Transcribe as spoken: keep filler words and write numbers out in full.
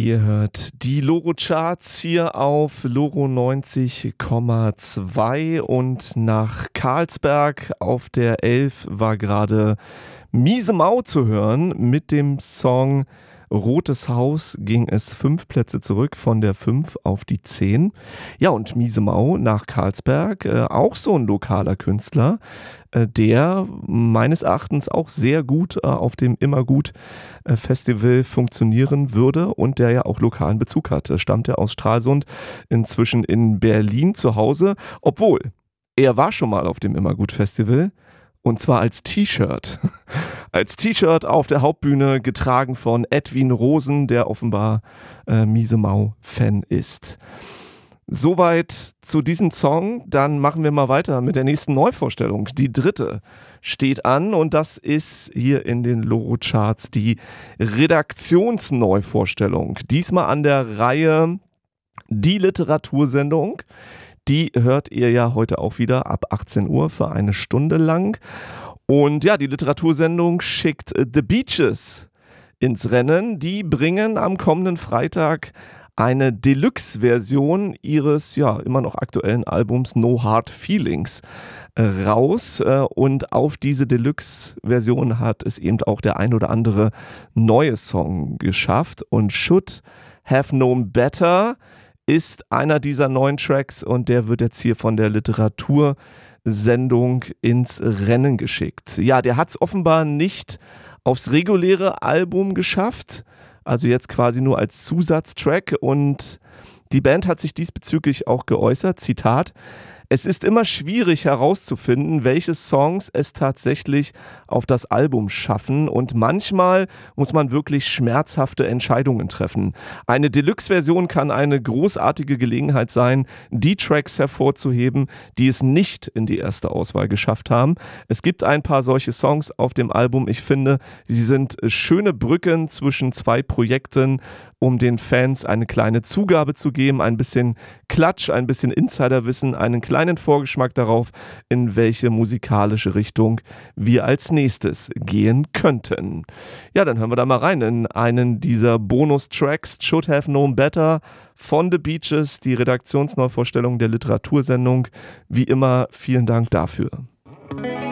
Ihr hört die Loro-Charts hier auf Loro neunzig Komma zwei und nach Carlsberg auf der elf war gerade Miese Mau zu hören. Mit dem Song Rotes Haus ging es fünf Plätze zurück von der fünf auf die zehn. Ja, und Miese Mau nach Carlsberg, äh, auch so ein lokaler Künstler, äh, der meines Erachtens auch sehr gut äh, auf dem Immergut äh, Festival funktionieren würde und der ja auch lokalen Bezug hatte. Stammt er aus Stralsund, inzwischen in Berlin zu Hause, obwohl er war schon mal auf dem Immergut Festival. Und zwar als T-Shirt. Als T-Shirt auf der Hauptbühne, getragen von Edwin Rosen, der offenbar äh, Miese Mau-Fan ist. Soweit zu diesem Song. Dann machen wir mal weiter mit der nächsten Neuvorstellung. Die dritte steht an und das ist hier in den Loro-Charts die Redaktionsneuvorstellung. Diesmal an der Reihe Die Literatursendung. Die hört ihr ja heute auch wieder ab achtzehn Uhr für eine Stunde lang. Und ja, die Literatursendung schickt The Beaches ins Rennen. Die bringen am kommenden Freitag eine Deluxe-Version ihres ja immer noch aktuellen Albums No Hard Feelings raus. Und auf diese Deluxe-Version hat es eben auch der ein oder andere neue Song geschafft. Und Should Have Known Better ist einer dieser neuen Tracks und der wird jetzt hier von der Literatursendung ins Rennen geschickt. Ja, der hat es offenbar nicht aufs reguläre Album geschafft, also jetzt quasi nur als Zusatztrack, und die Band hat sich diesbezüglich auch geäußert, Zitat: Es ist immer schwierig herauszufinden, welche Songs es tatsächlich auf das Album schaffen, und manchmal muss man wirklich schmerzhafte Entscheidungen treffen. Eine Deluxe-Version kann eine großartige Gelegenheit sein, die Tracks hervorzuheben, die es nicht in die erste Auswahl geschafft haben. Es gibt ein paar solche Songs auf dem Album. Ich finde, sie sind schöne Brücken zwischen zwei Projekten, um den Fans eine kleine Zugabe zu geben, ein bisschen Klatsch, ein bisschen Insiderwissen, einen kleinen Vorgeschmack darauf, in welche musikalische Richtung wir als nächstes gehen könnten. Ja, dann hören wir da mal rein in einen dieser Bonus-Tracks, Should Have Known Better von The Beaches, die Redaktionsneuvorstellung der Literatursendung. Wie immer, vielen Dank dafür.